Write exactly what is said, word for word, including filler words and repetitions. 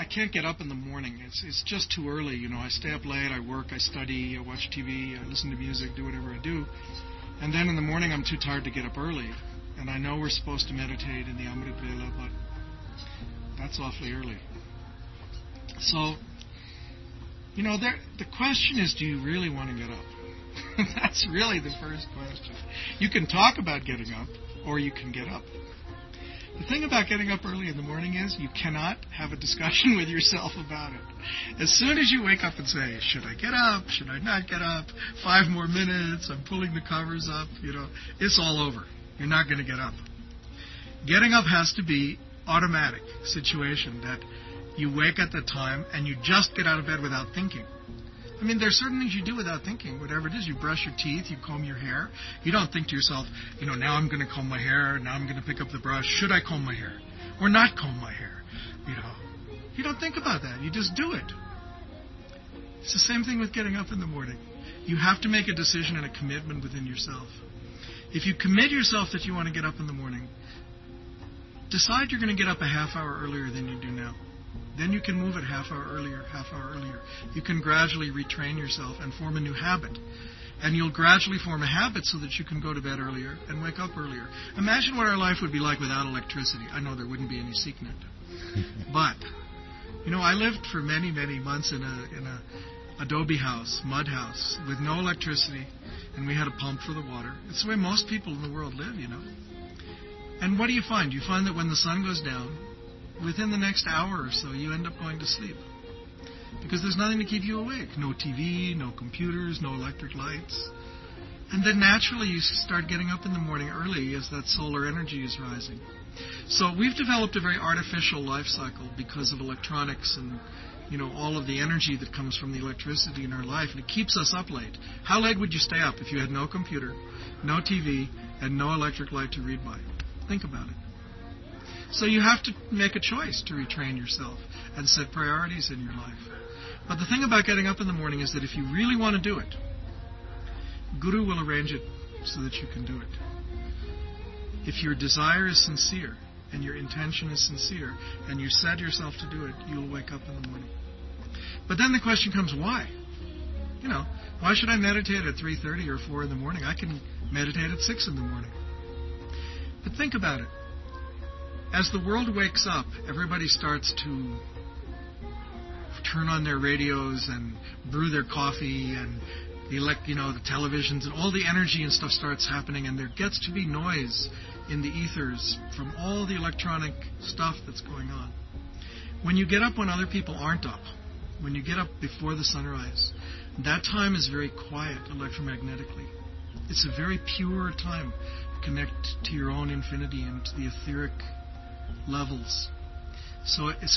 can't get up in the morning. It's it's just too early. You know, I stay up late, I work, I study, I watch T V, I listen to music, do whatever I do. And then in the morning I'm too tired to get up early. And I know we're supposed to meditate in the Amrit Vela, but that's awfully early. So, you know, there, the question is, do you really want to get up? That's really the first question. You can talk about getting up, or you can get up. The thing about getting up early in the morning is you cannot have a discussion with yourself about it. As soon as you wake up and say, should I get up? Should I not get up? Five more minutes, I'm pulling the covers up, you know, it's all over. You're not going to get up. Getting up has to be automatic situation that you wake at the time and you just get out of bed without thinking. I mean, there's certain things you do without thinking. Whatever it is, you brush your teeth, you comb your hair. You don't think to yourself, you know, now I'm going to comb my hair, now I'm going to pick up the brush. Should I comb my hair or not comb my hair? You know, you don't think about that. You just do it. It's the same thing with getting up in the morning. You have to make a decision and a commitment within yourself. If you commit yourself that you want to get up in the morning, decide you're going to get up a half hour earlier than you do now. Then you can move it half hour earlier, half hour earlier. You can gradually retrain yourself and form a new habit. And you'll gradually form a habit so that you can go to bed earlier and wake up earlier. Imagine what our life would be like without electricity. I know there wouldn't be any SeekNet. But, you know, I lived for many, many months in a in a adobe house, mud house, with no electricity, and we had a pump for the water. It's the way most people in the world live, you know. And what do you find? You find that when the sun goes down, within the next hour or so, you end up going to sleep. Because there's nothing to keep you awake. No T V, no computers, no electric lights. And then naturally you start getting up in the morning early as that solar energy is rising. So we've developed a very artificial life cycle because of electronics and, you know, all of the energy that comes from the electricity in our life. And it keeps us up late. How late would you stay up if you had no computer, no T V, and no electric light to read by? Think about it. So you have to make a choice to retrain yourself and set priorities in your life. But the thing about getting up in the morning is that if you really want to do it, Guru will arrange it so that you can do it. If your desire is sincere and your intention is sincere and you set yourself to do it, you'll wake up in the morning. But then the question comes, why? You know, why should I meditate at three thirty or four in the morning? I can meditate at six in the morning. But think about it. As the world wakes up, everybody starts to turn on their radios and brew their coffee and the elect, you know, the televisions, and all the energy and stuff starts happening, and there gets to be noise in the ethers from all the electronic stuff that's going on. When you get up when other people aren't up, when you get up before the sunrise, that time is very quiet electromagnetically. It's a very pure time to connect to your own infinity and to the etheric levels. So it's